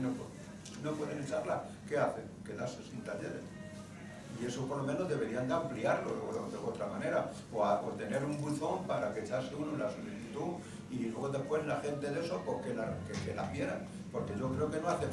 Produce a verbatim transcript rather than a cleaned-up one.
no, no pueden echarla, ¿qué hacen? Quedarse sin talleres. Y eso por lo menos deberían de ampliarlo de, de otra manera, o, a, o tener un buzón para que echase uno la solicitud y luego después la gente de eso pues que la, que, que la quiera, porque yo creo que no hace